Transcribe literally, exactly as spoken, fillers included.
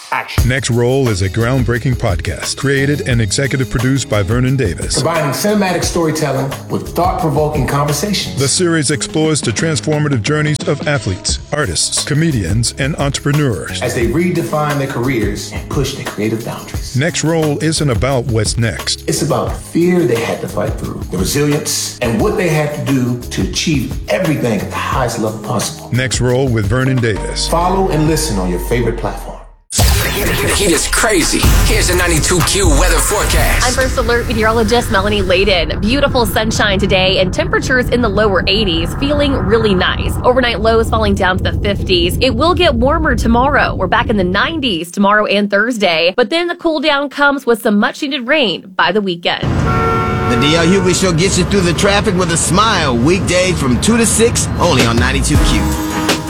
Action. Next Roll is a groundbreaking podcast created and executive produced by Vernon Davis. Combining cinematic storytelling with thought-provoking conversations. The series explores the transformative journeys of athletes, artists, comedians, and entrepreneurs as they redefine their careers and push their creative boundaries. Next Roll isn't about what's next. It's about the fear they had to fight through, the resilience, and what they had to do to achieve everything at the highest level possible. Next Roll with Vernon Davis. Follow and listen on your favorite platform. Heat is crazy. Here's a ninety-two Q weather forecast. I'm First Alert meteorologist Melanie Layden. Beautiful sunshine today and temperatures in the lower eighties, feeling really nice. Overnight lows falling down to the fifties. It will get warmer tomorrow. We're back in the nineties tomorrow and Thursday, but then the cool down comes with some much needed rain by the weekend. The D L Hughley Show gets you through the traffic with a smile. Weekdays from two to six, only on ninety-two Q.